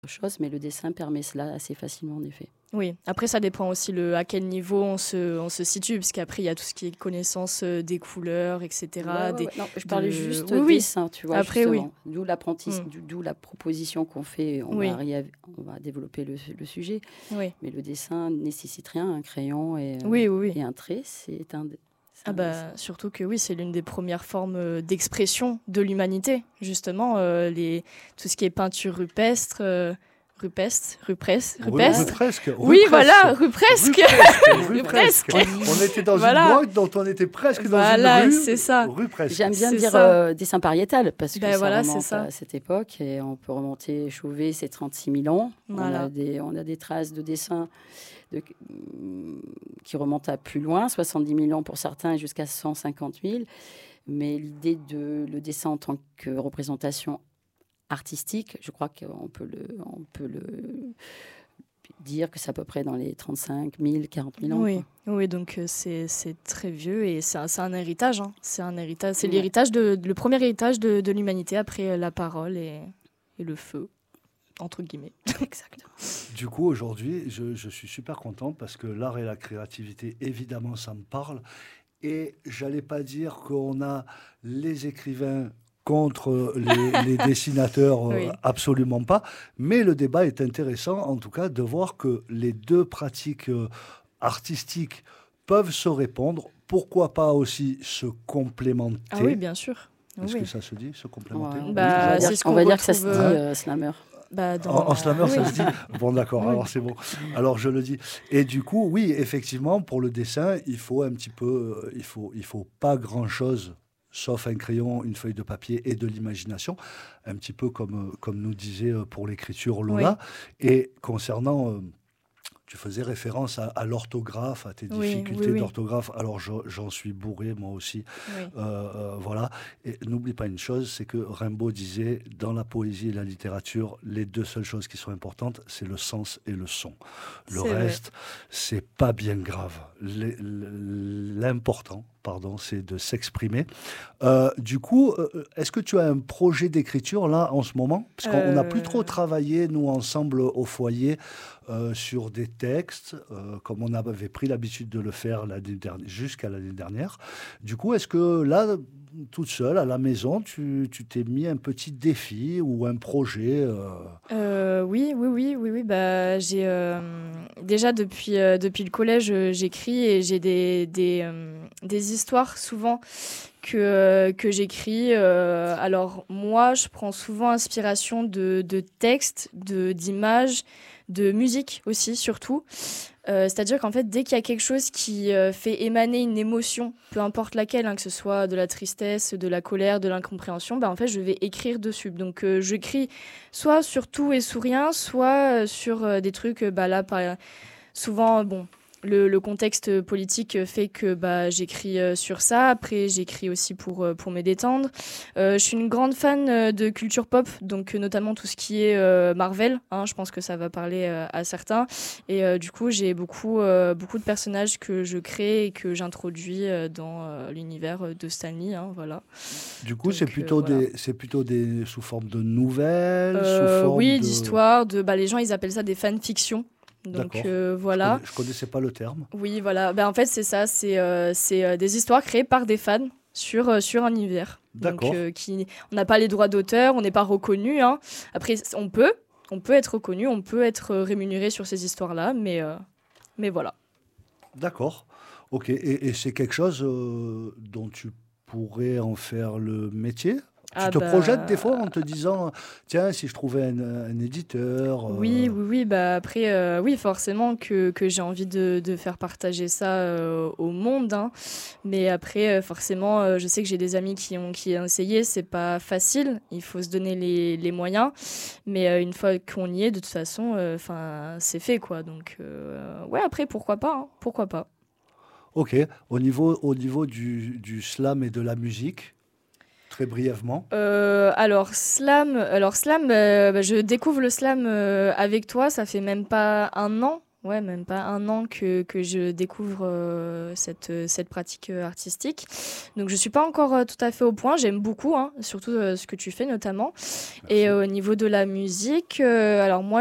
chose, mais le dessin permet cela assez facilement, en effet. Oui, après ça dépend aussi à quel niveau on se situe, parce qu'après il y a tout ce qui est connaissance des couleurs, etc. Ouais. Non, je parlais juste oui. dessin, tu vois, après, justement. oui. D'où la proposition qu'on fait. On va développer le sujet. Oui. Mais le dessin nécessite rien, un crayon et un trait, c'est un... Surtout que oui, c'est l'une des premières formes d'expression de l'humanité, justement, tout ce qui est peinture rupestre. Rupestre. Oui, voilà, rupestre. On était dans une grotte dont on était presque dans une rue. C'est ça. Rupestre. J'aime bien dire dessin pariétal parce que ça remonte à cette époque et on peut remonter, Chauvet, c'est 36 000 ans. Voilà. On a des traces de dessin qui remontent à plus loin, 70 000 ans pour certains jusqu'à 150 000. Mais l'idée de le dessin en tant que représentation artistique, je crois qu'on peut le dire que c'est à peu près dans les 35 000, 40 000 ans. Oui, donc c'est très vieux et c'est un héritage. Hein. C'est un héritage. C'est le premier héritage de l'humanité après la parole et le feu, entre guillemets. Exactement. Du coup, aujourd'hui, je suis super content parce que l'art et la créativité, évidemment, ça me parle. Et j'allais pas dire qu'on a les écrivains contre les dessinateurs, absolument pas. Mais le débat est intéressant, en tout cas, de voir que les deux pratiques artistiques peuvent se répondre. Pourquoi pas aussi se complémenter? Ah oui, bien sûr. Est-ce que ça se dit, se complémenter? On va dire que ça se dit slammer. En slammer, ça se dit. Bon, d'accord, alors c'est bon. Alors je le dis. Et du coup, oui, effectivement, pour le dessin, il faut un petit peu, il faut pas grand-chose, sauf un crayon, une feuille de papier et de l'imagination, un petit peu comme nous disait pour l'écriture Lola. Et concernant... tu faisais référence à l'orthographe, à tes difficultés d'orthographe. Alors, j'en suis bourré, moi aussi. Voilà. Et n'oublie pas une chose, c'est que Rimbaud disait, dans la poésie et la littérature, les deux seules choses qui sont importantes, c'est le sens et le son. Le reste, c'est pas bien grave. L'important, c'est de s'exprimer. Du coup, est-ce que tu as un projet d'écriture, là, en ce moment? Parce qu'on n'a plus trop travaillé, nous, ensemble, au foyer, sur des textes, comme on avait pris l'habitude de le faire jusqu'à l'année dernière. Du coup, est-ce que là, toute seule, à la maison, tu t'es mis un petit défi ou un projet Oui. Bah, j'ai déjà depuis le collège, j'écris et j'ai des histoires souvent que j'écris. Alors moi, je prends souvent inspiration de textes, d'images, de musique aussi, surtout. C'est-à-dire qu'en fait, dès qu'il y a quelque chose qui fait émaner une émotion, peu importe laquelle, hein, que ce soit de la tristesse, de la colère, de l'incompréhension, bah, en fait, je vais écrire dessus. Donc, j'écris soit sur tout et sur rien, soit sur des trucs, souvent, bon... Le contexte politique fait que j'écris sur ça. Après, j'écris aussi pour me détendre. Je suis une grande fan de culture pop, donc notamment tout ce qui est Marvel. Hein, je pense que ça va parler à certains. Et du coup, j'ai beaucoup de personnages que je crée et que j'introduis dans l'univers de Stan Lee. Hein, voilà. Du coup, c'est plutôt des sous forme de nouvelles, sous forme d'histoires. Les gens, ils appellent ça des fanfictions. Donc voilà. Je connaissais pas le terme. Oui, voilà. En fait, c'est ça. C'est des histoires créées par des fans sur un univers. D'accord. Donc, on n'a pas les droits d'auteur, on n'est pas reconnu. Hein. Après, on peut être reconnu, on peut être rémunéré sur ces histoires-là, mais voilà. D'accord. Ok. Et c'est quelque chose dont tu pourrais en faire le métier? Tu te projettes des fois en te disant, tiens, si je trouvais un éditeur... Oui. Après, oui, forcément que j'ai envie de faire partager ça au monde. Hein. Mais après, forcément, je sais que j'ai des amis qui ont essayé. C'est pas facile. Il faut se donner les moyens. Mais une fois qu'on y est, de toute façon, c'est fait, quoi. Donc, après, pourquoi pas, hein, pourquoi pas. Ok. Au niveau du slam et de la musique, très brièvement. Alors slam, je découvre le slam avec toi, ça fait même pas un an. même pas un an que je découvre cette pratique artistique. Donc je suis pas encore tout à fait au point. J'aime beaucoup, surtout ce que tu fais notamment. Merci. Et au niveau de la musique, alors moi